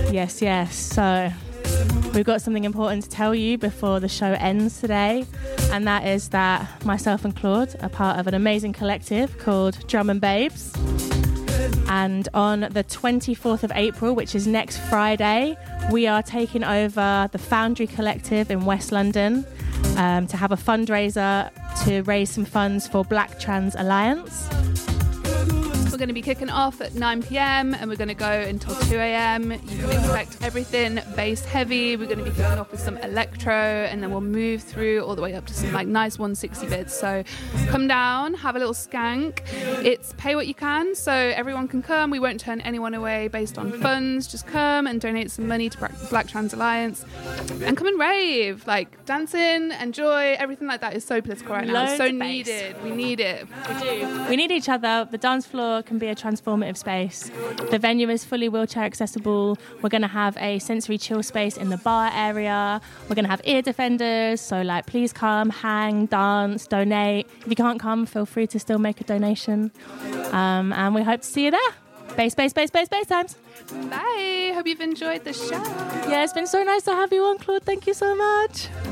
Yes. So we've got something important to tell you before the show ends today, and that is that myself and Claude are part of an amazing collective called Drum and Babes. And on the 24th of April, which is next Friday, we are taking over the Foundry Collective in West London to have a fundraiser to raise some funds for Black Trans Alliance. We're going to be kicking off at 9 p.m. and we're going to go until 2 a.m. You can expect everything bass heavy. We're going to be kicking off with some electro, and then we'll move through all the way up to some like nice 160 bits. So come down, have a little skank. It's pay what you can, so everyone can come. We won't turn anyone away based on funds. Just come and donate some money to Black Trans Alliance and come and rave. Like dancing, enjoy, everything like that is so political right now. It's so needed. We need it. We do. We need each other. The dance floor can be a transformative space. The venue is fully wheelchair accessible. We're going to have a sensory chill space in the bar area. We're going to have ear defenders, so like please come, hang, dance, donate. If you can't come, feel free to still make a donation, and we hope to see you there. Bass times. Bye. Hope you've enjoyed the show. Yeah, it's been so nice to have you on, Claude. Thank you so much.